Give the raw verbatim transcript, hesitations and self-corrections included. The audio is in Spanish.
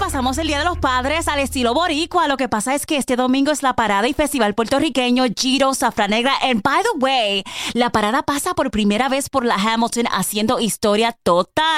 pasamos el Día de los Padres al estilo boricua. Lo que pasa es que este domingo es la parada y festival puertorriqueño Giro Zafra Negra. And by the way, la parada pasa por primera vez por la Hamilton haciendo historia total.